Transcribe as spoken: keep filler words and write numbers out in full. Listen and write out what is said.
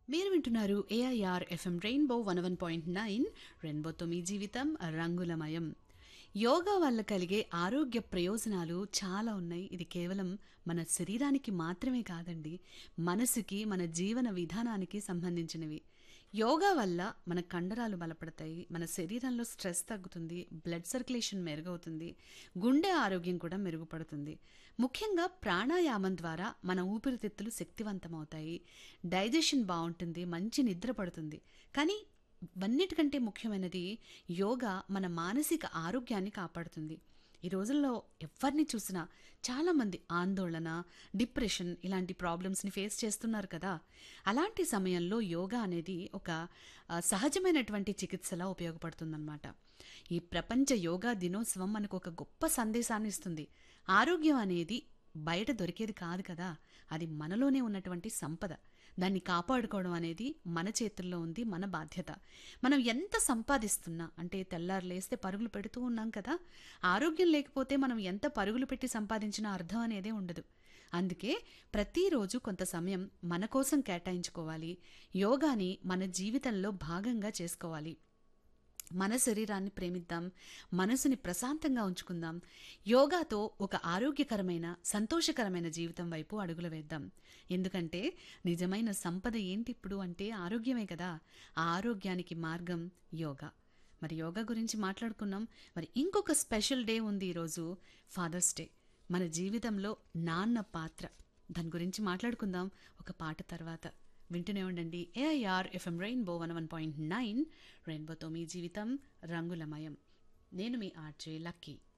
మీరు వింటున్నారు AIR FM rainbow one one point nine రెయిన్బోతో మీ జీవితం రంగులమయం. యోగా వల్ల కలిగే ఆరోగ్య ప్రయోజనాలు చాలా ఉన్నాయి. ఇది కేవలం మన శరీరానికి మాత్రమే కాదండి, మనసుకి, మన జీవన విధానానికి సంబంధించినవి. యోగా వల్ల మన కండరాలు బలపడతాయి, మన శరీరంలో స్ట్రెస్ తగ్గుతుంది, బ్లడ్ సర్క్యులేషన్ మెరుగవుతుంది, గుండె ఆరోగ్యం కూడా మెరుగుపడుతుంది. ముఖ్యంగా ప్రాణాయామం ద్వారా మన ఊపిరితిత్తులు శక్తివంతమవుతాయి, డైజెషన్ బాగుంటుంది, మంచి నిద్ర పడుతుంది. కానీ వన్నిటికంటే ముఖ్యమైనది యోగా మన మానసిక ఆరోగ్యాన్ని కాపాడుతుంది. ఈ రోజుల్లో ఎవరిని చూసినా చాలామంది ఆందోళన, డిప్రెషన్ ఇలాంటి ప్రాబ్లమ్స్ని ఫేస్ చేస్తున్నారు కదా. అలాంటి సమయంలో యోగా అనేది ఒక ఆ, సహజమైనటువంటి చికిత్సలా ఉపయోగపడుతుందన్నమాట. ఈ ప్రపంచ యోగా దినోత్సవం మనకు ఒక గొప్ప సందేశాన్ని ఇస్తుంది. ఆరోగ్యం అనేది బయట దొరికేది కాదు కదా, అది మనలోనే ఉన్నటువంటి సంపద. దాన్ని కాపాడుకోవడం అనేది మన చేతుల్లో ఉంది, మన బాధ్యత. మనం ఎంత సంపాదిస్తున్నా, అంటే తెల్లారు లేస్తే పరుగులు పెడుతూ ఉన్నాం కదా, ఆరోగ్యం లేకపోతే మనం ఎంత పరుగులు పెట్టి సంపాదించినా అర్థం అనేదే ఉండదు. అందుకే ప్రతిరోజు కొంత సమయం మన కోసం కేటాయించుకోవాలి, యోగాని మన జీవితంలో భాగంగా చేసుకోవాలి. మన శరీరాన్ని ప్రేమిద్దాం, మనసుని ప్రశాంతంగా ఉంచుకుందాం. యోగాతో ఒక ఆరోగ్యకరమైన, సంతోషకరమైన జీవితం వైపు అడుగులు వేద్దాం. ఎందుకంటే నిజమైన సంపద ఏంటి ఇప్పుడు అంటే ఆరోగ్యమే కదా. ఆ ఆరోగ్యానికి మార్గం యోగా. మరి యోగా గురించి మాట్లాడుకున్నాం. మరి ఇంకొక స్పెషల్ డే ఉంది ఈరోజు, ఫాదర్స్ డే. మన జీవితంలో నాన్న పాత్ర, దాని గురించి మాట్లాడుకుందాం ఒక పాట తర్వాత. వింటూనే ఉండండి AIR FM rainbow one one point nine రెయిన్బోతో మీ జీవితం రంగులమయం. నేను మీ ఆర్జే లక్కీ.